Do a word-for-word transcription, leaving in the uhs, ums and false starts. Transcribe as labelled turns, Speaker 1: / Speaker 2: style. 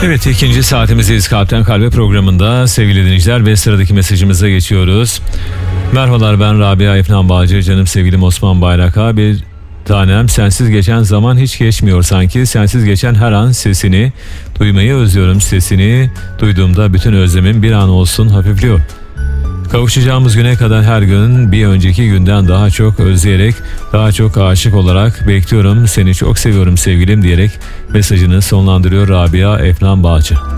Speaker 1: Evet, ikinci saatimizdeyiz Kalpten Kalbe programında sevgili dinleyiciler ve sıradaki mesajımıza geçiyoruz. Merhabalar, ben Rabia Efnan Bağcı, canım sevgilim Osman Bayrak'a bir tanem, sensiz geçen zaman hiç geçmiyor sanki, sensiz geçen her an sesini duymayı özlüyorum, sesini duyduğumda bütün özlemim bir an olsun hafifliyor. Kavuşacağımız güne kadar her gün bir önceki günden daha çok özleyerek, daha çok aşık olarak bekliyorum, seni çok seviyorum sevgilim diyerek mesajını sonlandırıyor Rabia Efnan Bağcı.